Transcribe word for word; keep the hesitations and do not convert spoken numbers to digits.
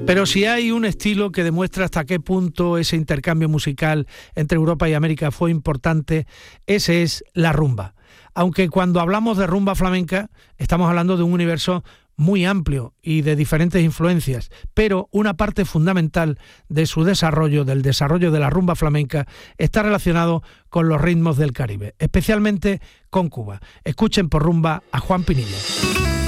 Pero si hay un estilo que demuestra hasta qué punto ese intercambio musical entre Europa y América fue importante, ese es la rumba. Aunque cuando hablamos de rumba flamenca, estamos hablando de un universo muy amplio y de diferentes influencias, pero una parte fundamental de su desarrollo, del desarrollo de la rumba flamenca, está relacionado con los ritmos del Caribe, especialmente con Cuba. Escuchen por rumba a Juan Pinilla.